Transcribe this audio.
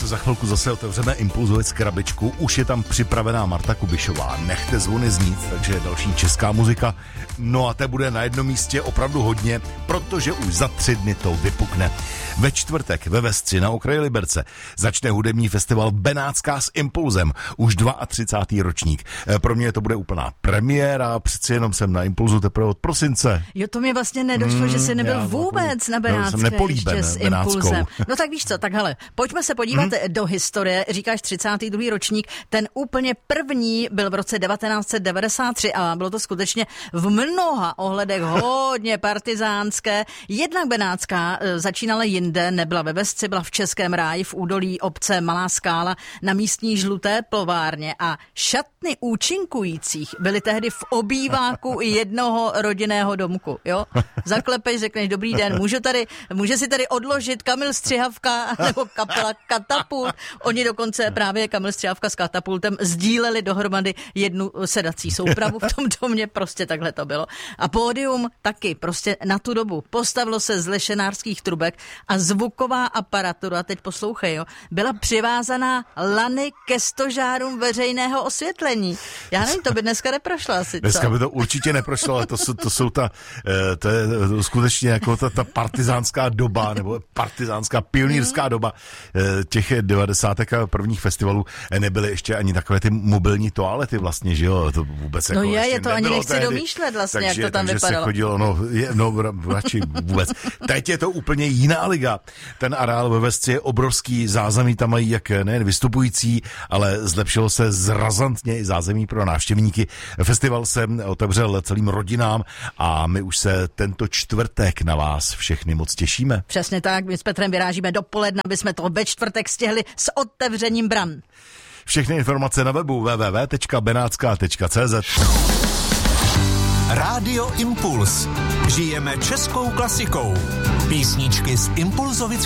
za chvilku zase otevřeme Impulzovic krabičku. Už je tam připravená Marta Kubišová. Nechte zvony znít, takže další česká muzika. No a té bude na jednom místě opravdu hodně, protože už za 3 dny to vypukne. Ve čtvrtek ve Vestři na okraji Liberce začne hudební festival Benátská s Impulzem. Už 32. ročník. Pro mě to bude úplná premiéra, přeci jenom jsem na Impulzu teprve od prosince. Jo, to mi vlastně nedošlo, že jsi nebyl vůbec na Benátské ještě s Impulzem. No tak víš co, tak hele, pojďme se podívat do historie. Říkáš 32. ročník, ten úplně první byl v roce 1993 a bylo to skutečně v mnoha ohledech hodně partizánské. Jednak Benátská začínala jinde, nebyla ve Vesci, byla v Českém Ráji v údolí obce Malá Skála na místní žluté plovárně a šatny účinkujících byly tehdy v obýváku jednoho rodinného domku, jo? Zaklepeš, řekneš dobrý den, může si tady odložit Kamil Střihavka nebo kapela Katapult. Oni dokonce právě Kamil Střihavka s Katapultem sdíleli dohromady jednu sedací soupravu v tom domě, prostě takhle to bylo. A pódium taky, prostě na tu dobu postavilo se z lešenářských trubek a zvuková aparatura, teď poslouchej, jo, byla přivázaná lany ke stožárům veřejného osvětlení. Já nevím, to by dneska neprošlo asi, co? Dneska by to určitě neprošlo, ale to je skutečně jako ta partizánská doba, nebo partizánská pionýrská doba těch 90. a prvních festivalů. Nebyly ještě ani takové ty mobilní toalety vlastně, že jo, to vůbec jako je to ani nechci domýšlet vlastně, takže, jak to tam vypadalo. Se chodilo, radši vůbec. Teď je to úplně jiná liga. Ten areál ve Vesci je obrovský, zázemí tam mají jak nejen vystupující, ale zlepšilo se razantně i zázemí pro návštěvníky. Festival se otevřel celým rodinám a my už se tento čtvrtek na vás všechny moc těšíme. Přesně tak, my s Petrem vyrážíme dopoledne, aby jsme to ve čtvrtek stihli s otevřením bran. Všechny informace na webu www.benatská.cz. Rádio Impuls. Žijeme českou klasikou. Písničky z Impulzovic